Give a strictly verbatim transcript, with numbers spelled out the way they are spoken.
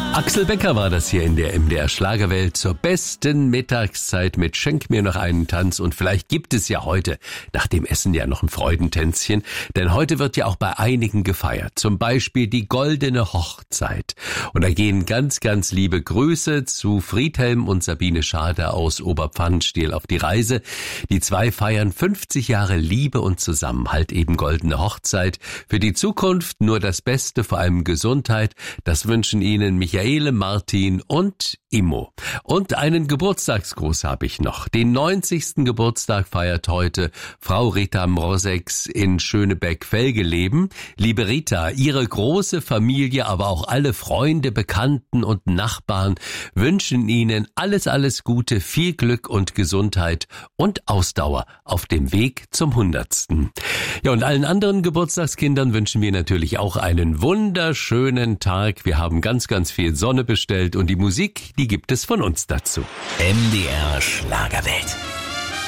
Axel Becker war das hier in der M D R Schlagerwelt zur besten Mittagszeit mit Schenk mir noch einen Tanz. Und vielleicht gibt es ja heute nach dem Essen ja noch ein Freudentänzchen, denn heute wird ja auch bei einigen gefeiert. Zum Beispiel die goldene Hochzeit. Und da gehen ganz, ganz liebe Grüße zu Friedhelm und Sabine Schade aus Oberpfannenstiel auf die Reise. Die zwei feiern fünfzig Jahre Liebe und Zusammenhalt, eben goldene Hochzeit. Für die Zukunft nur das Beste, vor allem Gesundheit. Das wünschen Ihnen Michael, Martin und Immo. Und einen Geburtstagsgruß habe ich noch. Den neunzigsten Geburtstag feiert heute Frau Rita Mroseks in Schönebeck-Velgeleben. Liebe Rita, Ihre große Familie, aber auch alle Freunde, Bekannten und Nachbarn wünschen Ihnen alles, alles Gute, viel Glück und Gesundheit und Ausdauer auf dem Weg zum Hundertsten. Ja, und allen anderen Geburtstagskindern wünschen wir natürlich auch einen wunderschönen Tag. Wir haben ganz, ganz viel Sonne bestellt und die Musik, die gibt es von uns dazu. M D R Schlagerwelt.